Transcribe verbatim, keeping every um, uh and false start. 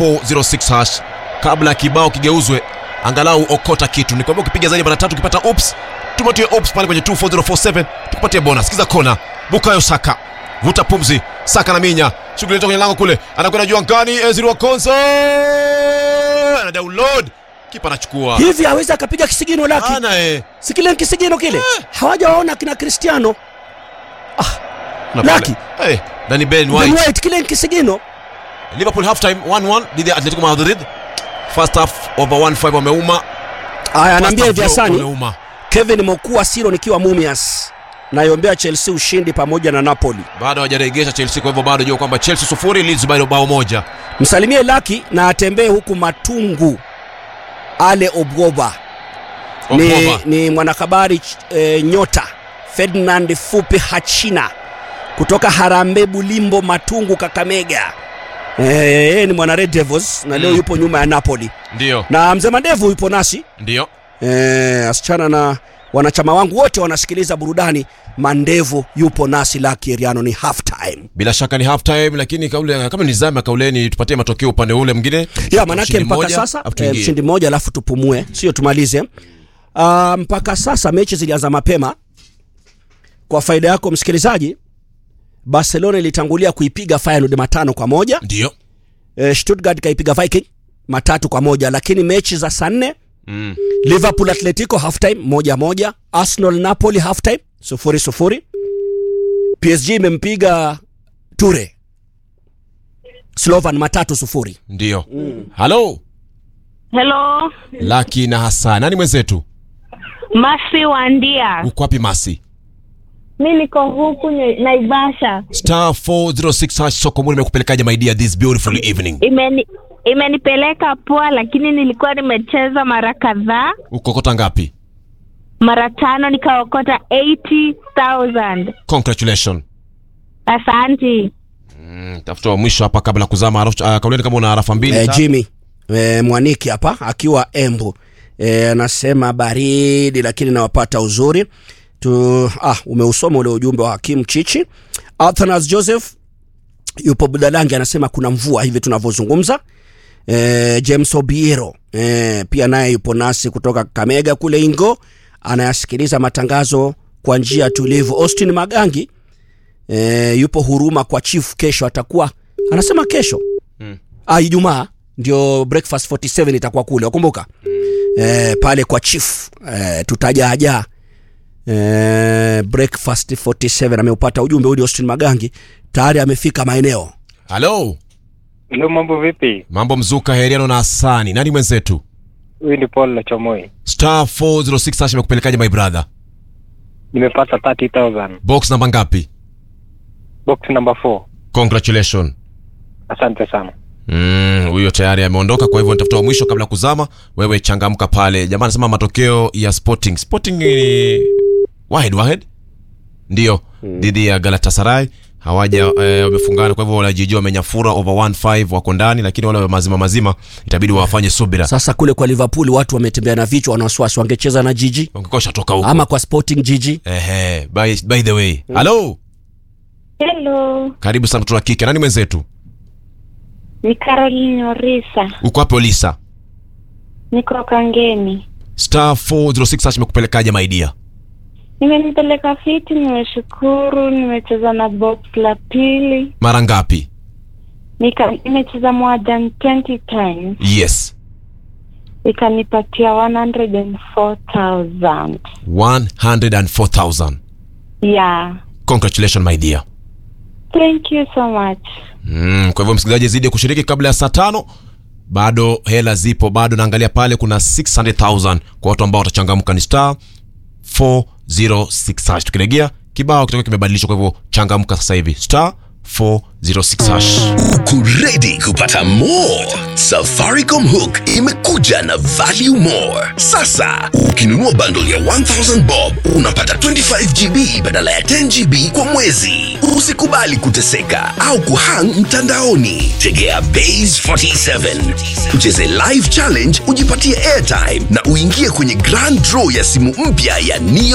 four zero six hash. Kabla kibao kigeuzwe, angalau okota kitu. Nikwambia ukipiga zaidi mara tatu ukipata ops, tumotie ops pale kwenye two four zero four seven tukupatie bonus. Sikiza kona. Bukayo Saka. Vuta pumzi. Saka na minya. Shughuli nitoka kwenye lango kule. Anakwenda juu angani. Ezri wa Konsa. Ana download. Kipa anachukua. Hivi hawezi akapiga kisigino laki. Ana eh. Sikile kisigino kile. Eh. Hawajaona kina Cristiano. Ah. Laki. Eh, hey, Danny Ben White. Ben White kile kisigino. Liverpool half time one one dhidi ya Atletico Madrid. First half over one five wameuma. Aya, anaambia hivi Hasani. Kevin Mokua Siro nikiwa Mumias. Naiombea Chelsea ushindi pamoja na Napoli. Bado hajaregesha Chelsea, kwa hivyo bado jua kwamba Chelsea sufuri Leeds bado bao moja. Msalimie Laki na atembee huku Matungu. Ale Obgoba. Ni, ni mwanakabari e, nyota Ferdinand Fupi Hachina kutoka Harambe Bulimbo Matungu Kakamega. Eh, ni mwana Red Devils na leo mm. yupo nyuma ya Napoli. Ndio. Na mzee Mandevu yupo nasi. Ndio. Eh, asichana na wanachama wangu wote wanasikiliza burudani. Mandevu yupo nasi. Laki Riano ni half time. Bila shaka ni half time, lakini kaule kama ni zama kauleni tupatie matokeo upande ule mwingine. Ya manake mpaka moja, sasa eh, mshindi mmoja alafu tupumue, sio tumalize. Uh, mpaka sasa mechi zilianza mapema. Kwa faida yako msikilizaji, Barcelona ilitangulia kuipiga Feyenoord matano kwa moja. Ndio. Eh, Stuttgart kaipiga Viking matatu kwa moja, lakini mechi za saa nne mm. Liverpool Atletico half time moja moja, Arsenal Napoli half time sufuri sufuri. P S G imempiga Ture Slovan matatu sufuri. Ndio. Mm. Hello. Hello. Laki na Hassan. Nani mwenzetu? Masi Wandia. Uko wapi Masi? Mimi niko huku Naivasha. Star four zero six hash soko mwini mekupelekaje my dear this beautiful evening? Imeni imenipeleka poa, lakini nilikuwa nimecheza mara kadhaa. Ukokota ngapi? Mara tano nikaokota eighty thousand. Congratulations. Asante. Mm, tafuta mwisho hapa kabla kuzama. Uh, kauleni kama una arafa mbili. Eh, Jimmy eh, Mwaniki hapa akiwa Embu. Eh, anasema baridi lakini nawapata uzuri. Tu ah umeusoma ule ujumbe wa Hakim Chichi. Athanas Joseph yupo Budalangi anasema kuna mvua hivi tunavyozungumza. Eh, James Obiero eh, pia naye yupo nasi kutoka Kamega kule Ingo, anayasikiliza matangazo kwa njia tulivu. Austin Magangi eh, yupo Huruma kwa Chief, kesho atakuwa anasema kesho hmm. ah Ijumaa ndio breakfast forty-seven itakuwa kule, wakumbuka eh, pale kwa Chief eh, tutajaja eh, breakfast forty-seven. Ameupata ujumbe ule Austin Magangi, tayari amefika maeneo. Hello. Hello, mambo vipi? Mambo mzuka. Heriano na Hasani. Nani mwenzetu? Huyu ni Paul la Chomoi. Star four zero six hash mekupelekaje my brother? Nimepata thirty thousand. Box namba ngapi? Box number four. Congratulations. Asante sana. Mm, huyo tayari ameondoka, kwa hivyo nitafuta mwisho kabla kuzama. Wewe changamka pale. Jamaa anasema matokeo ya Sporting. Sporting ni Wahid Wahid. Ndio, hmm. dhidi ya Galatasaray. Hawaja wamefungana eh, kwa hivyo wanajijua wamenyafura over one five wako ndani, lakini wale mazima mazima itabidi wafanye subira. Sasa kule kwa Liverpool watu wametembea na vichwa, wana wasiwasi wangecheza na Jiji. Wangekosha toka huko. Ama kwa Sporting Jiji. Ehe, by, by the way. Hmm. Hello. Hello. Karibu sana mtoto wa kike. Nani mwenzetu? Ni Caroline Orisa. Uko wapi Olisa? Niko Kangemi. Star four zero six hash mekupelekaje my dear? Nimenipeleka fiti, nimeshukuru. Nimecheza na box la pili. Mara ngapi? Nika nimecheza more than twenty times. Yes. Ikanipatia one hundred four thousand. one hundred four thousand. Yeah. Congratulations my dear. Thank you so much. Mm, kwa hivyo msikilizaji zidi kushiriki kabla ya saa tano. Bado hela zipo, bado naangalia pale kuna six hundred thousand kwa watu ambao watachangamka. Ni star four zero six hash. Tukilegea kibao kitoka kimebadilishwa, kwa hivyo changamka sasa hivi. Star four zero six hash. Uko ready kupata more? Safaricom Hook imekuja na value more. Sasa ukinunua bundle ya one thousand bob unapata twenty-five gigabytes badala ya ten gigabytes kwa mwezi. Usikubali kuteseka au kuhang mtandaoni. Tegea Base forty-seven, ucheze live challenge, ujipatie airtime na uingie kwenye grand draw ya simu mpya ya Neo